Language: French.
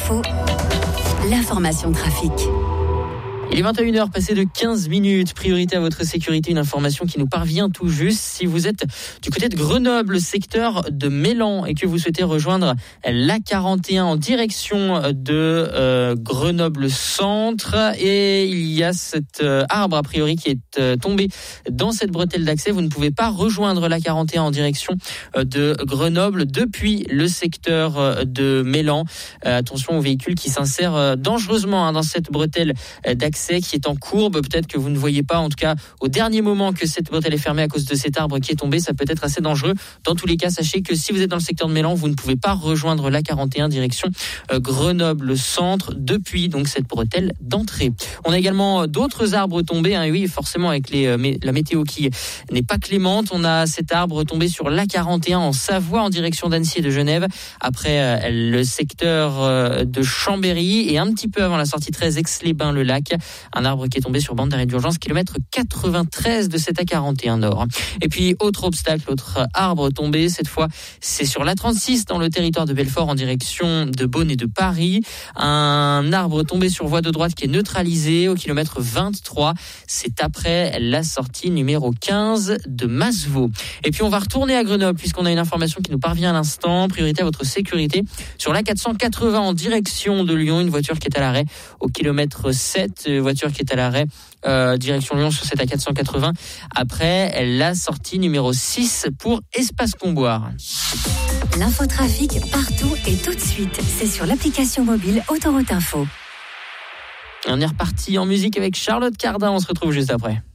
Info, l'information trafic. Il est 21h, passé de 15 minutes. Priorité à votre sécurité, une information qui nous parvient tout juste. Si vous êtes du côté de Grenoble, secteur de Mélan, et que vous souhaitez rejoindre l'A41 en direction de Grenoble Centre, et il y a cet arbre a priori qui est tombé dans cette bretelle d'accès. Vous ne pouvez pas rejoindre l'A41 en direction de Grenoble depuis le secteur de Mélan. Attention aux véhicules qui s'insèrent dangereusement dans cette bretelle d'accès qui est en courbe. Peut-être que vous ne voyez pas, en tout cas au dernier moment, que cette bretelle est fermée à cause de cet arbre qui est tombé. Ça peut être assez dangereux. Dans tous les cas, sachez que si vous êtes dans le secteur de Mélan, vous ne pouvez pas rejoindre l'A41 direction Grenoble Centre depuis donc cette bretelle d'entrée. On a également d'autres arbres tombés, et oui, forcément avec la météo qui n'est pas clémente. On a cet arbre tombé sur l'A41 en Savoie en direction d'Annecy et de Genève, après le secteur de Chambéry et un petit peu avant la sortie 13 Aix-les-Bains-le-Lac. Un arbre qui est tombé sur bande d'arrêt d'urgence, kilomètre 93 de cette A41 Nord. Et puis, autre obstacle, autre arbre tombé, cette fois, c'est sur l'A36 dans le territoire de Belfort en direction de Beaune et de Paris. Un arbre tombé sur voie de droite qui est neutralisé au kilomètre 23. C'est après la sortie numéro 15 de Masevaux. Et puis, on va retourner à Grenoble puisqu'on a une information qui nous parvient à l'instant. Priorité à votre sécurité. Sur l'A480 en direction de Lyon, une voiture qui est à l'arrêt au kilomètre 7. Voiture qui est à l'arrêt direction Lyon sur cette A480 après la sortie numéro 6 pour Espace Comboire. L'infotrafic partout et tout de suite, c'est sur l'application mobile Autoroute Info. On est reparti en musique avec Charlotte Cardin, on se retrouve juste après.